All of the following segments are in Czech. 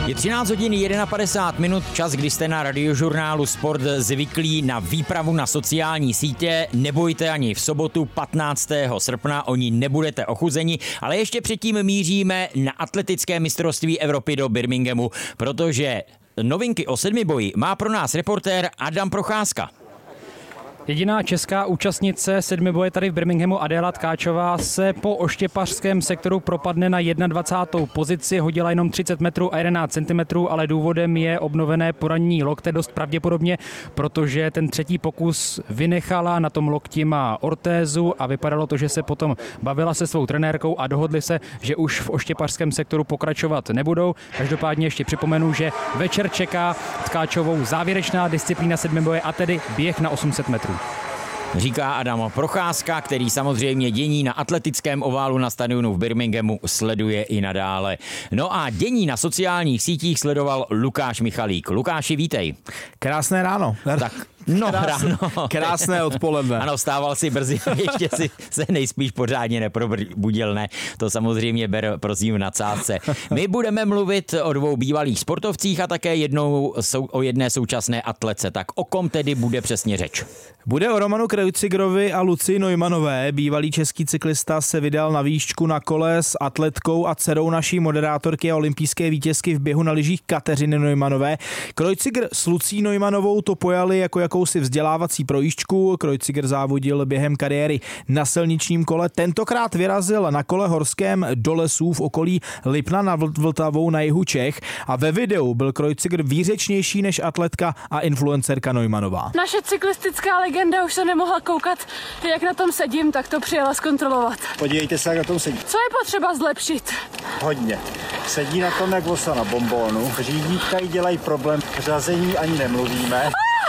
Je 13 hodin 51 minut, čas, kdy jste na Radiožurnálu Sport zvyklí na výpravu na sociální sítě. Nebojte, ani v sobotu 15. srpna o ní nebudete ochuzeni, ale ještě předtím míříme na atletické mistrovství Evropy do Birminghamu, protože novinky o sedmiboji má pro nás reportér Adam Procházka. Jediná česká účastnice sedmiboje tady v Birminghamu, Adéla Tkáčová, se po oštěpařském sektoru propadne na 21. pozici, hodila jenom 30 metrů a 11 cm, ale důvodem je obnovené poranění lokte dost pravděpodobně, protože ten třetí pokus vynechala, na tom lokti má ortézu a vypadalo to, že se potom bavila se svou trenérkou a dohodli se, že už v oštěpařském sektoru pokračovat nebudou. Každopádně ještě připomenu, že večer čeká Tkáčovou závěrečná disciplína sedmiboje a tedy běh na 800 metrů. Říká Adam Procházka, který samozřejmě dění na atletickém oválu na stadionu v Birminghamu sleduje i nadále. No a dění na sociálních sítích sledoval Lukáš Michalík. Lukáši, vítej. Krásné ráno. Tak, ráno. Krásné odpoledne. Ano, vstával si brzy, ještě si se nejspíš pořádně neprobudil, ne? To samozřejmě ber, prosím, v nadsázce. My budeme mluvit o dvou bývalých sportovcích a také o jedné současné atlece. Tak o kom tedy bude přesně řeč? Bude o Romanu Kreuzigerovi a Lucii Neumannové. Bývalý český cyklista se vydal na výšku na kole s atletkou a dcerou naší moderátorky a olympijské vítězky v běhu na lyžích Kateřiny Neumannové. Kreuziger s Lucí Neumannovou to pojali jako jakousi vzdělávací projížďku. Kreuziger závodil během kariéry na silničním kole. Tentokrát vyrazil na kole horském do lesů v okolí Lipna nad Vltavou na jihu Čech a ve videu byl Kreuziger výřečnější než atletka a influencerka Neumannová. Naše cyklistická legenda už se nemohla koukat, jak na tom sedím, tak to přijela zkontrolovat. Podívejte se, jak na tom sedí. Co je potřeba zlepšit? Hodně. Sedí na tom jak osa na bonbónu. Řídítka jí dělají problém. Řazení ani nemluvíme.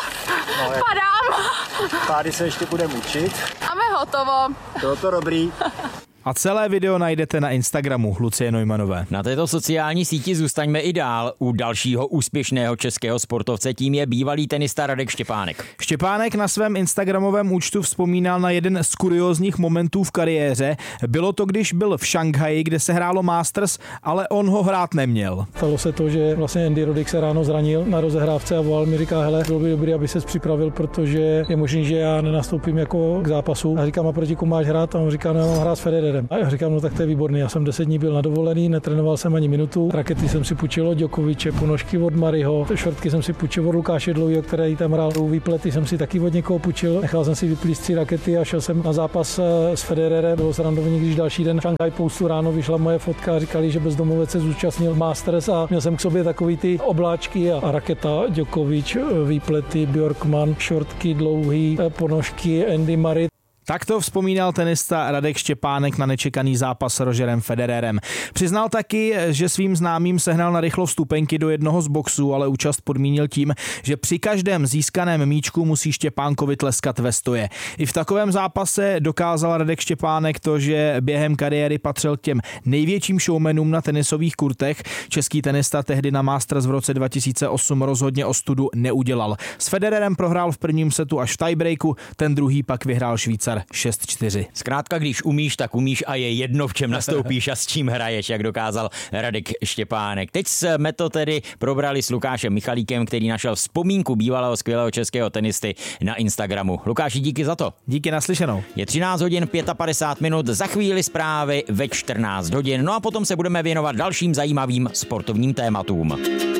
Padám. Pády se ještě budeme učit. Máme hotovo. Bylo to dobrý. A celé video najdete na Instagramu Lucie Neumannové. Na této sociální síti zůstaňme i dál u dalšího úspěšného českého sportovce, tím je bývalý tenista Radek Štěpánek. Štěpánek na svém instagramovém účtu vzpomínal na jeden z kuriózních momentů v kariéře. Bylo to, když byl v Šanghaji, kde se hrálo Masters, ale on ho hrát neměl. Stalo se to, že vlastně Andy Roddick se ráno zranil na rozehrávce a volal mi, říká, hele, bylo by dobrý, aby ses připravil, protože je možný, že já nenastoupím jako k zápasu. A říkám, a proti komu máš hrát? A on říká, no, já mám hrát s Federerem. A já říkám, no tak to je výborný. Já jsem 10 dní byl na dovolený, netrénoval jsem ani minutu. Rakety jsem si půjčil od Djokoviče, ponožky od Mariho, šortky jsem si půjčil od Lukáše Dlouhýho, který tam hrál, výplety jsem si taky od někoho půjčil. Nechal jsem si vyplíst 3 rakety a šel jsem na zápas s Federerem. Bylo srandovní, když další den v Shanghai Postu ráno vyšla moje fotka a říkali, že bezdomovec se zúčastnil Masters a měl jsem k sobě takový ty obláčky a raketa Djokovič, výplety Bjorkman, šortky Dlouhý, ponožky Andy Murray. Takto vzpomínal tenista Radek Štěpánek na nečekaný zápas s Rogerem Federerem. Přiznal taky, že svým známým sehnal narychlo vstupenky do jednoho z boxů, ale účast podmínil tím, že při každém získaném míčku musí Štěpánkovi tleskat ve stoje. I v takovém zápase dokázal Radek Štěpánek to, že během kariéry patřil k těm největším showmanům na tenisových kurtech. Český tenista tehdy na Masters v roce 2008 rozhodně ostudu neudělal. S Federerem prohrál v prvním setu až v tiebreaku, ten druhý pak vyhrál Švýcar 6-4. Zkrátka, když umíš, tak umíš a je jedno, v čem nastoupíš a s čím hraješ, jak dokázal Radek Štěpánek. Teď jsme to tedy probrali s Lukášem Michalíkem, který našel vzpomínku bývalého skvělého českého tenisty na Instagramu. Lukáši, díky za to. Díky, naslyšenou. Je 13 hodin 55 minut, za chvíli zprávy ve 14 hodin, no a potom se budeme věnovat dalším zajímavým sportovním tématům.